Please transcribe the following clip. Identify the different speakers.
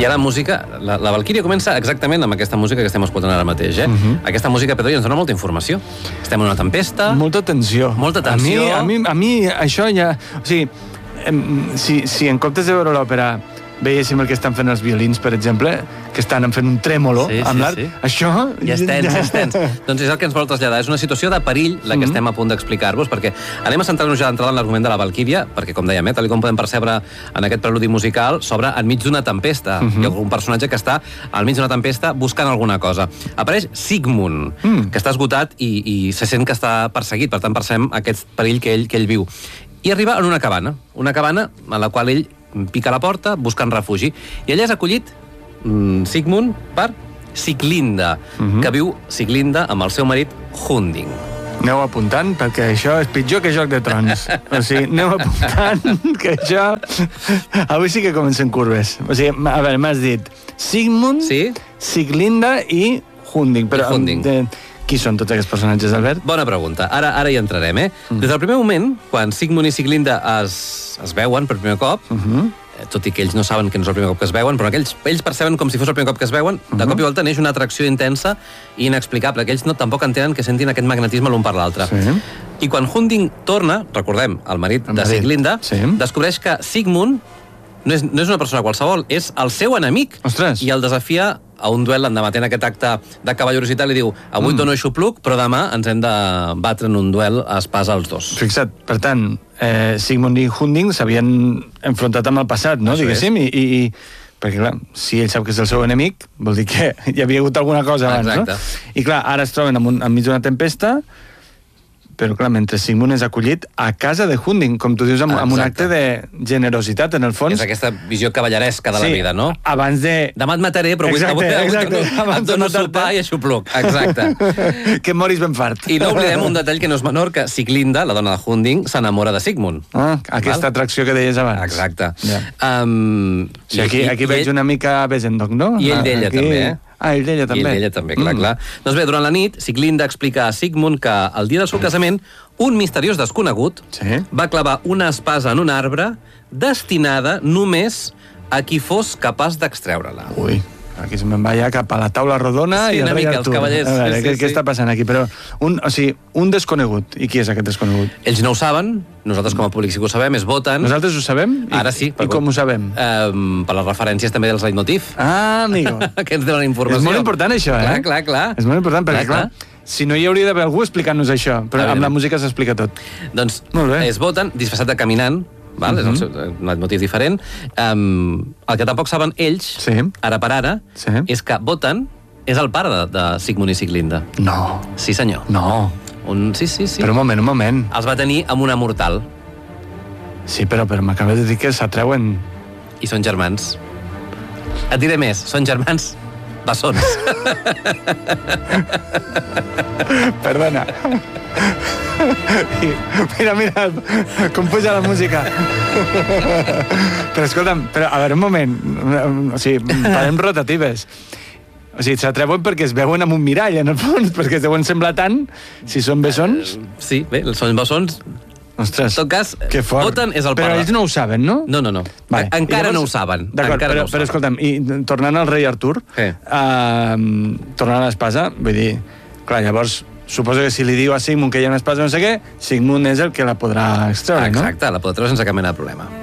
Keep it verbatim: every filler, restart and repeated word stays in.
Speaker 1: hi ha la música... La, la Valquíria comença exactament amb aquesta música que estem escoltant ara mateix, eh? Uh-huh. Aquesta música, Pedro, ens dona molta informació. Estem en una tempesta...
Speaker 2: Molta tensió.
Speaker 1: Molta tensió.
Speaker 2: A mi, a mi, a mi això ja... O sigui, si, si en comptes de veure l'òpera veiéssim el que estan fent els violins, per exemple, que estan fent un trèmolo
Speaker 1: sí,
Speaker 2: amb
Speaker 1: sí,
Speaker 2: l'art,
Speaker 1: sí.
Speaker 2: això...
Speaker 1: Ja és tens, ja és tens. Doncs és el que ens vol traslladar. És una situació de perill la que mm-hmm. estem a punt d'explicar-vos, perquè anem a centrar-nos ja d'entrada en l'argument de la Valquíria, perquè, com dèiem, eh, tal com podem percebre en aquest preludi musical, s'obre enmig d'una tempesta. Mm-hmm. Hi ha un personatge que està al mig d'una tempesta buscant alguna cosa. Apareix Sigmund, mm. que està esgotat i, i se sent que està perseguit, per tant percebem aquest perill que ell, que ell viu. I arriba en una cabana, una cabana en la qual ell pica a la porta buscant refugi. I allà és acollit mm, Sigmund per Siglinda, uh-huh. que viu Siglinda amb el seu marit Hunding.
Speaker 2: Aneu apuntant, perquè això és pitjor que Joc de Trons. O sigui, aneu apuntant, que això... Avui sí que comencen curves. O sigui, a veure, m'has dit Sigmund, sí? Siglinda i Hunding. Però,
Speaker 1: I Hunding.
Speaker 2: De... Qui són tots aquests personatges, Albert?
Speaker 1: Bona pregunta. Ara ara hi entrarem, eh? Mm. Des del primer moment, quan Sigmund i Siglinda es, es veuen per primer cop, uh-huh. tot i que ells no saben que no és el primer cop que es veuen, però aquells, ells perceben com si fos el primer cop que es veuen, uh-huh. de cop i volta neix una atracció intensa i inexplicable, que ells no, tampoc entenen que sentin aquest magnetisme l'un per l'altre. Sí. I quan Hunding torna, recordem, el marit el de marit. Siglinda, sí. descobreix que Sigmund no és, no és una persona qualsevol, és el seu enemic.
Speaker 2: Ostres. I
Speaker 1: el desafia a un duel l'endematent aquest acte de cavallorositat, li diu, avui mm. dono xupluc, però demà ens hem de batre en un duel a espasa els dos.
Speaker 2: Fixa't, per tant, eh, Sigmund i Hunding s'havien enfrontat amb el passat, no? Això diguéssim, i, i, i perquè, clar, si ell sap que és el seu enemic, vol dir que hi havia hagut alguna cosa abans,
Speaker 1: exacte.
Speaker 2: No? I clar, ara es troben enmig d'una tempesta, però clar, mentre Sigmund és acollit a casa de Hunding, com tu dius, amb, amb un acte de generositat, en el fons.
Speaker 1: És aquesta visió cavalleresca de la
Speaker 2: sí,
Speaker 1: vida, no?
Speaker 2: Abans de...
Speaker 1: Demà et mataré, però
Speaker 2: exacte,
Speaker 1: avui, avui,
Speaker 2: exacte,
Speaker 1: avui et dono sopar i aixopluc. Exacte.
Speaker 2: Que moris ben fart.
Speaker 1: I no oblidem un detall que no és menor, que Siglinda, la dona de Hunding, s'enamora de Sigmund.
Speaker 2: Ah, aquesta Val? atracció que deies abans.
Speaker 1: Exacte.
Speaker 2: Ja.
Speaker 1: Um,
Speaker 2: sí, aquí aquí veig ell... una mica Besendog, no?
Speaker 1: I ell d'ella,
Speaker 2: aquí...
Speaker 1: també, eh?
Speaker 2: Ah, ell d'ella també.
Speaker 1: I ell d'ella també, clar, mm. clar. Doncs bé, durant la nit, Siglinda explica a Sigmund que el dia del seu casament un misteriós desconegut
Speaker 2: sí?
Speaker 1: va clavar una espasa en un arbre destinada només a qui fos capaç d'extreure-la.
Speaker 2: Ui, aquí se me'n va ja cap a la taula rodona
Speaker 1: sí,
Speaker 2: i el rei
Speaker 1: mica,
Speaker 2: Artur.
Speaker 1: Els cavallers.
Speaker 2: A veure,
Speaker 1: sí,
Speaker 2: què,
Speaker 1: sí,
Speaker 2: què
Speaker 1: sí.
Speaker 2: està passant aquí? Però un, o sigui, un desconegut. I qui és aquest desconegut?
Speaker 1: Ells no ho saben, nosaltres com a públic sí que ho sabem, és voten.
Speaker 2: Nosaltres ho sabem? I,
Speaker 1: Ara sí.
Speaker 2: I com ho sabem?
Speaker 1: Um, per les referències també dels leitmotiv.
Speaker 2: Ah, amigo.
Speaker 1: Que ens donen informació.
Speaker 2: És molt important això, eh?
Speaker 1: Clar, clar, clar.
Speaker 2: És molt important, perquè clar, clar si no hi hauria d'haver algú explicant-nos això, però amb la música s'explica tot.
Speaker 1: Doncs es voten disfressat de caminant, val? Uh-huh. És un leitmotiv diferent. Um, el que tampoc saben ells,
Speaker 2: sí.
Speaker 1: ara per ara,
Speaker 2: sí.
Speaker 1: és que voten és el pare de, de Sigmund i Siglinda.
Speaker 2: No.
Speaker 1: Sí, senyor.
Speaker 2: No.
Speaker 1: Un... Sí, sí, sí.
Speaker 2: Però un moment, un moment.
Speaker 1: Els va tenir amb una mortal.
Speaker 2: Sí, però, però m'acabes de dir que s'atreuen...
Speaker 1: I són germans. Et diré més, són germans bessons.
Speaker 2: Perdona. Mira, mira, com puja la música. Però escolta'm, però, a veure, un moment. O sigui, parem rotatives. O sigui, s'atreuen perquè es veuen amb un mirall, en el fons, perquè es deuen semblar tant, si són bessons.
Speaker 1: Uh, sí, bé, són bessons.
Speaker 2: Ostres,
Speaker 1: en tot cas,
Speaker 2: que fort.
Speaker 1: voten és el
Speaker 2: però
Speaker 1: pare.
Speaker 2: ells no ho saben, no?
Speaker 1: No, no, no.
Speaker 2: Vale.
Speaker 1: Encara
Speaker 2: llavors,
Speaker 1: no ho saben.
Speaker 2: D'acord, però,
Speaker 1: no
Speaker 2: però escolta'm, i tornant al rei Artur,
Speaker 1: sí.
Speaker 2: uh, tornant a l'espasa, vull dir, clar, llavors, suposo que si li diu a Sigmund que hi ha una espasa no sé què, Sigmund és el que la podrà extreure,
Speaker 1: ah,
Speaker 2: no?
Speaker 1: Exacte, la podrà treure sense cap mena de problema.